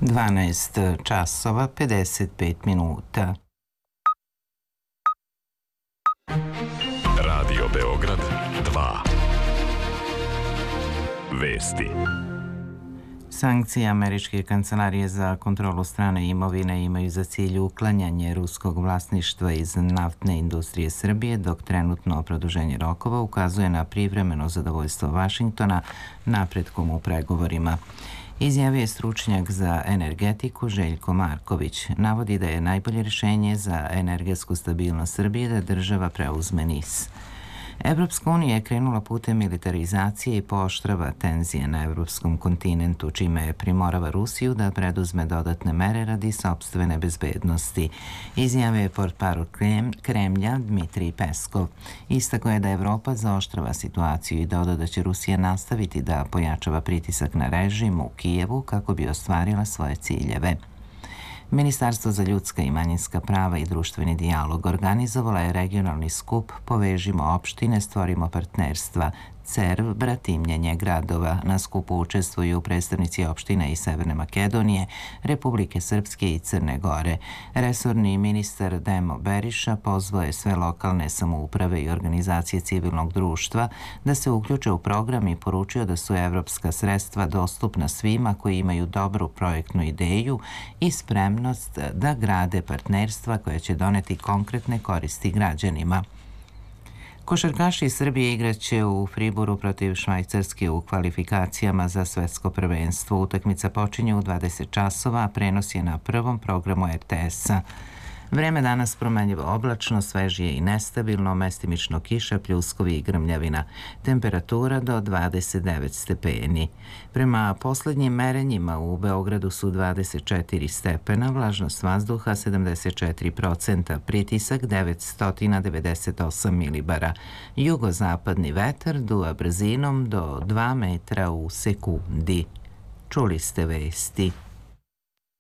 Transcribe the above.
12 časova 55 minuta. Radio Beograd 2. Vesti. Sankcije Američke kancelarije za kontrolu strane imovine imaju za cilj uklanjanje ruskog vlasništva iz naftne industrije Srbije, dok trenutno produženje rokova ukazuje na privremeno zadovoljstvo Vašingtona napretkom u pregovorima. Izjavio je stručnjak za energetiku Željko Marković. Navodi da je najbolje rješenje za energetsku stabilnost Srbije da država preuzme NIS. Evropska unija je krenula putem militarizacije i pooštrava tenzije na evropskom kontinentu, čime je primorava Rusiju da preduzme dodatne mere radi sopstvene bezbednosti. Izjavio je portparol Kremlja Dmitrij Peskov. Istako je da Evropa zaoštrava situaciju i dodao da će Rusija nastaviti da pojačava pritisak na režim u Kijevu kako bi ostvarila svoje ciljeve. Ministarstvo za ljudska i manjinska prava i društveni dijalog organizovala je regionalni skup Povežimo opštine, stvorimo partnerstva, CERV, bratimljenje gradova. Na skupu učestvuju predstavnici opština iz Severne Makedonije, Republike Srpske i Crne Gore. Resorni ministar Demo Beriša pozvao je sve lokalne samouprave i organizacije civilnog društva da se uključe u program i poručio da su evropska sredstva dostupna svima koji imaju dobru projektnu ideju i spremnost da grade partnerstva koje će doneti konkretne koristi građanima. Košarkaši Srbije igraće u Friboru protiv Švajcarske u kvalifikacijama za svetsko prvenstvo. Utakmica počinje u 20 časova, a prenos je na prvom programu RTS-a. Vreme danas promenljivo oblačno, svežije i nestabilno, mestimično kiša, pljuskovi i grmljavina. Temperatura do 29 stepeni. Prema poslednjim merenjima u Beogradu su 24 stepena, vlažnost vazduha 74%, pritisak 998 milibara. Jugozapadni vetar duva brzinom do 2 metra u sekundi. Čuli ste vesti.